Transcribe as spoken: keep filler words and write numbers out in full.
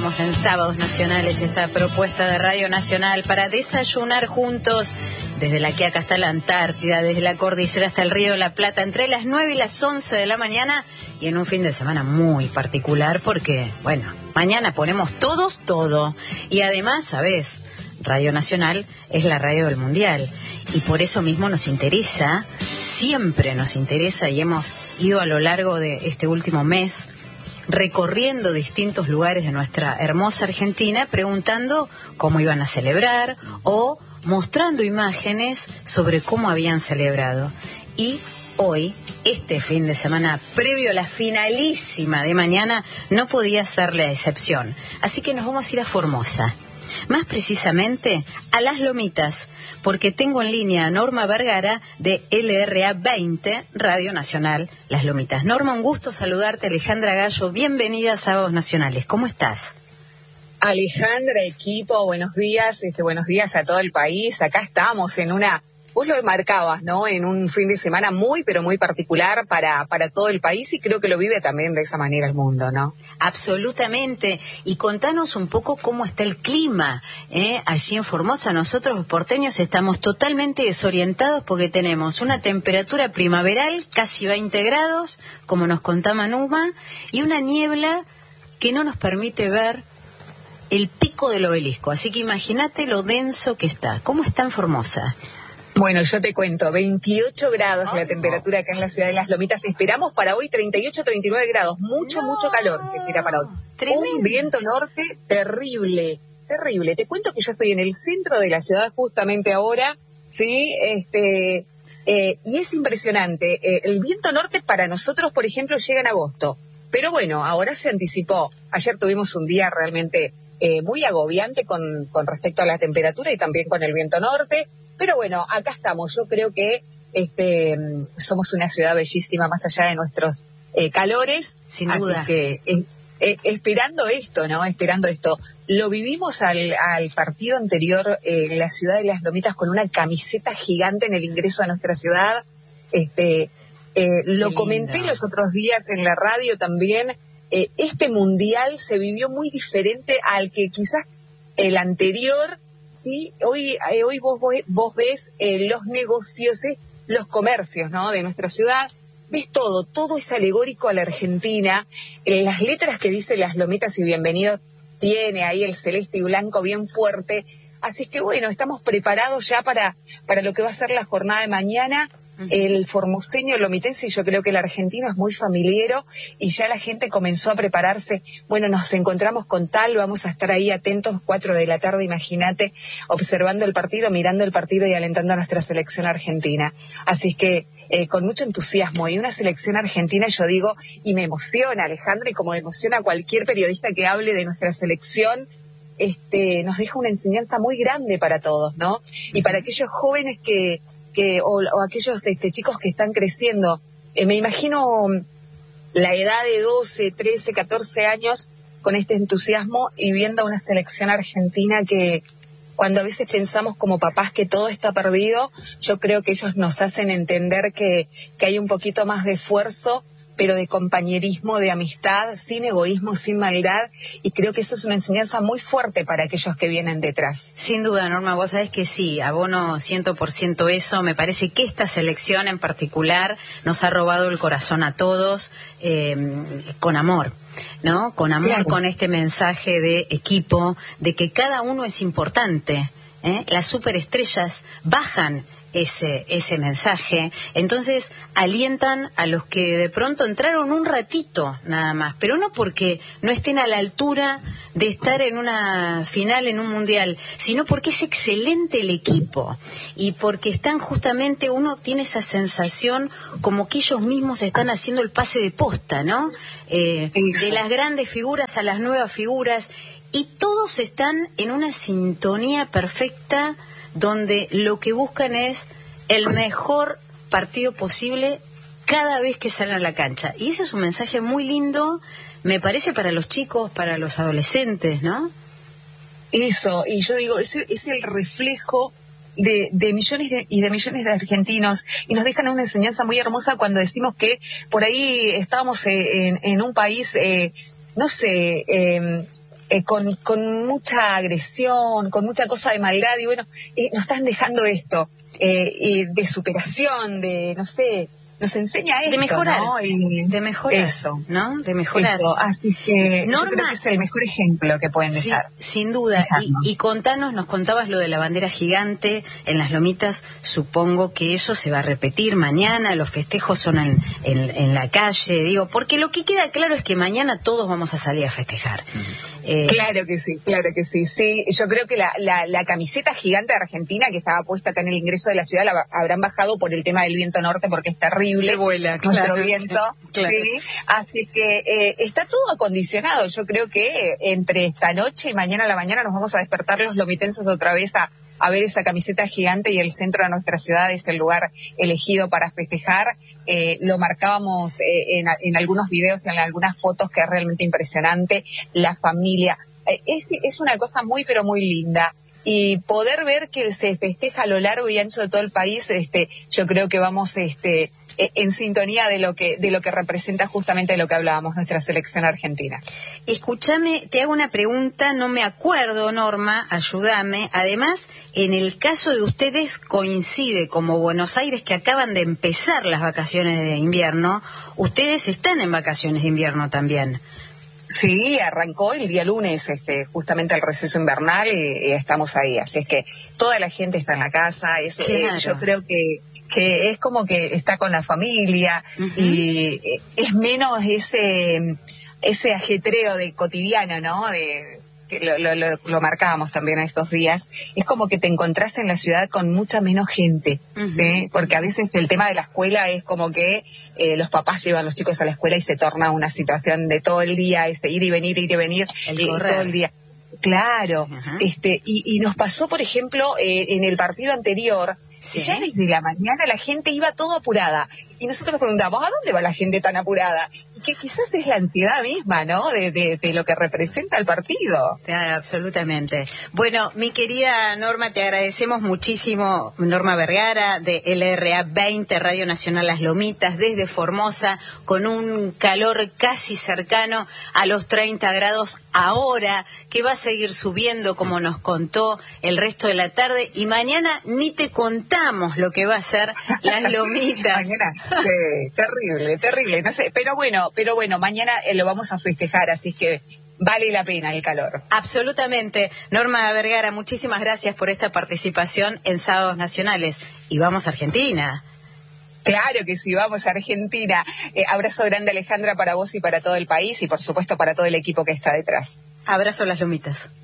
arrancamos en Sábados Nacionales esta propuesta de Radio Nacional para desayunar juntos desde la Quiaca hasta la Antártida, desde la cordillera hasta el Río de la Plata, entre las nueve y las once de la mañana, y en un fin de semana muy particular porque, bueno, mañana ponemos todos todo. Y además, ¿sabes? Radio Nacional es la radio del Mundial y por eso mismo nos interesa, siempre nos interesa, y hemos ido a lo largo de este último mes recorriendo distintos lugares de nuestra hermosa Argentina, preguntando cómo iban a celebrar o mostrando imágenes sobre cómo habían celebrado. Y hoy, este fin de semana, previo a la finalísima de mañana, no podía ser la excepción. Así que nos vamos a ir a Formosa. Más precisamente a Las Lomitas, porque tengo en línea a Norma Vergara de L R A veinte, Radio Nacional Las Lomitas. Norma, un gusto saludarte. Alejandra Gallo, bienvenida a Sábados Nacionales. ¿Cómo estás? Alejandra, equipo, buenos días, este, buenos días a todo el país. Acá estamos en una, vos lo marcabas, ¿no? En un fin de semana muy, pero muy particular para, para todo el país, y creo que lo vive también de esa manera el mundo, ¿no? Absolutamente. Y contanos un poco cómo está el clima, ¿eh? Allí en Formosa. Nosotros los porteños estamos totalmente desorientados porque tenemos una temperatura primaveral, casi veinte grados, como nos contaba Numa, y una niebla que no nos permite ver el pico del obelisco. Así que imagínate lo denso que está. ¿Cómo está en Formosa? Bueno, yo te cuento, veintiocho grados Ay, la temperatura acá en la ciudad de Las Lomitas. Esperamos para hoy treinta y ocho, treinta y nueve grados. Mucho, no, mucho calor se espera para hoy. Tremendo. Un viento norte terrible, terrible. Te cuento que yo estoy en el centro de la ciudad justamente ahora, ¿sí? Este, eh, y es impresionante. Eh, el viento norte para nosotros, por ejemplo, llega en agosto. Pero bueno, ahora se anticipó. Ayer tuvimos un día realmente Eh, muy agobiante con, con respecto a la temperatura y también con el viento norte, pero bueno, acá estamos. Yo creo que este somos una ciudad bellísima más allá de nuestros eh, calores, sin duda. Así que eh, eh, esperando esto, ¿no? Esperando esto. Lo vivimos al, al partido anterior eh, en la ciudad de Las Lomitas con una camiseta gigante en el ingreso a nuestra ciudad. Este, eh, lo comenté los otros días en la radio también. Eh, este mundial se vivió muy diferente al que quizás el anterior, ¿sí? Hoy, eh, hoy vos, vos, vos ves eh, los negocios, eh, los comercios, ¿no? De nuestra ciudad, ves todo, todo es alegórico a la Argentina. Eh, las letras que dice Las Lomitas y Bienvenido tiene ahí el celeste y blanco bien fuerte. Así es que bueno, estamos preparados ya para, para lo que va a ser la jornada de mañana. El formoseño, el lomitense, yo creo que el argentino es muy familiero y ya la gente comenzó a prepararse. Bueno, nos encontramos con tal, vamos a estar ahí atentos, cuatro de la tarde, imagínate, observando el partido, mirando el partido y alentando a nuestra selección argentina. Así es que eh, con mucho entusiasmo, y una selección argentina, yo digo, y me emociona, Alejandra, y como me emociona a cualquier periodista que hable de nuestra selección, este, nos deja una enseñanza muy grande para todos, ¿no? Y para aquellos jóvenes que que o, o aquellos este, chicos que están creciendo. Eh, me imagino la edad de doce, trece, catorce años con este entusiasmo y viendo a una selección argentina que cuando a veces pensamos como papás que todo está perdido, yo creo que ellos nos hacen entender que, que hay un poquito más de esfuerzo, pero de compañerismo, de amistad, sin egoísmo, sin maldad, y creo que eso es una enseñanza muy fuerte para aquellos que vienen detrás. Sin duda, Norma, vos sabés que sí, abono cien por ciento eso. Me parece que esta selección en particular nos ha robado el corazón a todos, eh, con amor, ¿no? Con amor, claro. Con este mensaje de equipo, de que cada uno es importante, ¿eh? Las superestrellas bajan ese ese mensaje, entonces alientan a los que de pronto entraron un ratito nada más, pero no porque no estén a la altura de estar en una final, en un mundial, sino porque es excelente el equipo y porque están justamente, uno tiene esa sensación como que ellos mismos están haciendo el pase de posta, ¿no? Eh, de las grandes figuras a las nuevas figuras, y todos están en una sintonía perfecta donde lo que buscan es el mejor partido posible cada vez que salen a la cancha. Y ese es un mensaje muy lindo, me parece, para los chicos, para los adolescentes, ¿no? Eso, y yo digo, ese es el reflejo de, de millones de, y de millones de argentinos, y nos dejan una enseñanza muy hermosa cuando decimos que por ahí estábamos en, en un país, eh, no sé, eh, eh, con, con mucha agresión, con mucha cosa de maldad, y bueno, eh, nos están dejando esto, eh, eh, de superación, de, no sé, nos enseña esto, de mejorar, ¿no? Y de mejorar, eso, ¿no? De mejorar. Eso. Así que Norma, yo creo que es el mejor ejemplo que pueden sí, dejar. sin duda. Y, y contanos, nos contabas lo de la bandera gigante en las Lomitas. Supongo que eso se va a repetir mañana. Los festejos son en, en, en la calle, digo, porque lo que queda claro es que mañana todos vamos a salir a festejar. Uh-huh. Eh, claro que sí, claro que sí. Sí, yo creo que la, la, la camiseta gigante de Argentina que estaba puesta acá en el ingreso de la ciudad la habrán bajado por el tema del viento norte, porque es terrible. Se vuela, nuestro claro, viento. claro. Sí. Así que eh, está todo acondicionado. Yo creo que entre esta noche y mañana a la mañana nos vamos a despertar los lomitenses otra vez a, a ver esa camiseta gigante, y el centro de nuestra ciudad es el lugar elegido para festejar. Eh, lo marcábamos eh, en, en algunos videos y en algunas fotos, que es realmente impresionante. La familia, eh, es, es una cosa muy pero muy linda, y poder ver que se festeja a lo largo y ancho de todo el país, este, yo creo que vamos este, en sintonía de lo que de lo que representa justamente lo que hablábamos, nuestra selección argentina. Escúchame, te hago una pregunta, no me acuerdo, Norma, ayúdame. Además, en el caso de ustedes coincide como Buenos Aires, que acaban de empezar las vacaciones de invierno, ustedes están en vacaciones de invierno también. Sí, arrancó el día lunes, este, justamente el receso invernal, y, y estamos ahí. Así es que toda la gente está en la casa. Eso, claro. eh, yo creo que que es como que está con la familia, uh-huh. y es menos ese ese ajetreo de cotidiano, ¿no? De que lo, lo, lo, lo marcábamos también estos días. Es como que te encontrás en la ciudad con mucha menos gente, uh-huh. ¿sí? Porque a veces el tema de la escuela es como que eh, los papás llevan a los chicos a la escuela y se torna una situación de todo el día, este, ir y venir, ir y venir, el y todo el día. Claro, uh-huh. este, y, y nos pasó, por ejemplo, eh, en el partido anterior. Sí. Ya desde la mañana la gente iba todo apurada, y nosotros nos preguntamos, ¿a dónde va la gente tan apurada? Y que quizás es la ansiedad misma, ¿no? De, de, de lo que representa el partido. Claro, absolutamente. Bueno, mi querida Norma, te agradecemos muchísimo, Norma Vergara, de L R A veinte, Radio Nacional Las Lomitas, desde Formosa, con un calor casi cercano a los treinta grados ahora, que va a seguir subiendo, como nos contó, el resto de la tarde, y mañana ni te contamos lo que va a ser Las Lomitas. Mañana, sí, terrible, terrible, no sé, pero bueno, pero bueno, mañana eh, lo vamos a festejar, así que vale la pena el calor. Absolutamente. Norma Vergara, muchísimas gracias por esta participación en Sábados Nacionales. Y vamos a Argentina. Claro que sí, vamos a Argentina. Eh, abrazo grande, Alejandra, para vos y para todo el país, y por supuesto para todo el equipo que está detrás. Abrazo Las Lomitas.